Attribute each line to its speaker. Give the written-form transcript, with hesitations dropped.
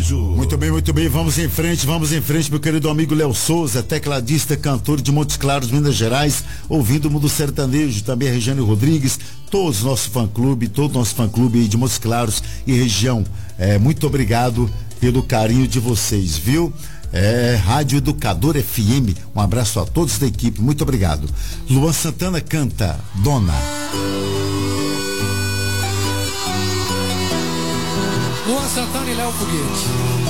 Speaker 1: sertanejo.
Speaker 2: Muito bem, vamos em frente, meu querido amigo Léo Souza, tecladista, cantor de Montes Claros, Minas Gerais, ouvindo o mundo sertanejo, também a Regiane Rodrigues, todo o nosso fã-clube de Montes Claros e região. Muito obrigado pelo carinho de vocês, viu? Rádio Educador FM, um abraço a todos da equipe, muito obrigado. Luan Santana canta Dona.
Speaker 3: Luan Santana e Léo Foguete.